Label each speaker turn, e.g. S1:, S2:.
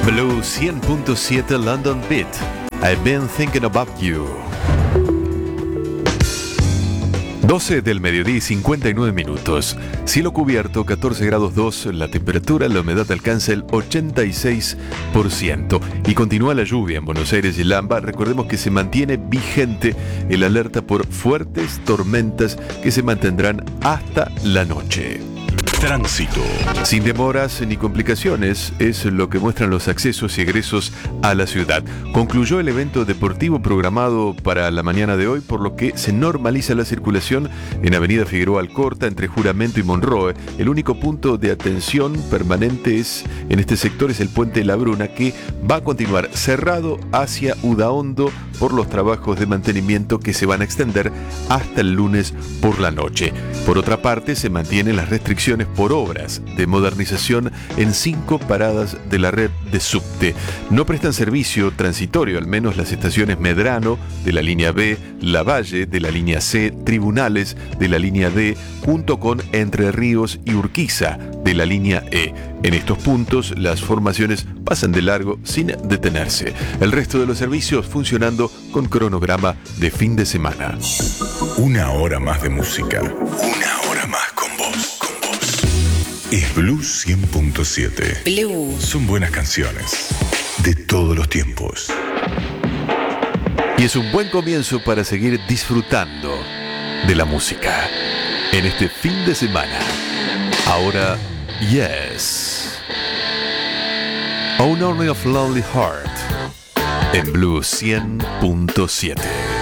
S1: Blue 100.7 London Beat. I've been thinking about you. 12 del mediodía y 59 minutos. Cielo cubierto, 14 grados 2 la temperatura, la humedad alcanza el 86%. Y continúa la lluvia en Buenos Aires y Lamba. Recordemos que se mantiene vigente el alerta por fuertes tormentas que se mantendrán hasta la noche.
S2: Tránsito.
S1: Sin demoras ni complicaciones es lo que muestran los accesos y egresos a la ciudad. Concluyó el evento deportivo programado para la mañana de hoy, por lo que se normaliza la circulación en Avenida Figueroa Alcorta entre Juramento y Monroe. El único punto de atención permanente en este sector es el Puente de la Bruna, que va a continuar cerrado hacia Udaondo por los trabajos de mantenimiento que se van a extender hasta el lunes por la noche. Por otra parte, se mantienen las restricciones por obras de modernización en 5 paradas de la red de subte. No prestan servicio transitorio, al menos las estaciones Medrano de la línea B, Lavalle de la línea C, Tribunales de la línea D, junto con Entre Ríos y Urquiza de la línea E. En estos puntos, las formaciones pasan de largo sin detenerse. El resto de los servicios funcionando con cronograma de fin de semana.
S2: Una hora más de música. Una hora más con vos. Es Blue 100.7.
S3: Blue.
S2: Son buenas canciones de todos los tiempos.
S1: Y es un buen comienzo para seguir disfrutando de la música en este fin de semana. Ahora, Yes. Own Only of Lonely Heart en Blue 100.7.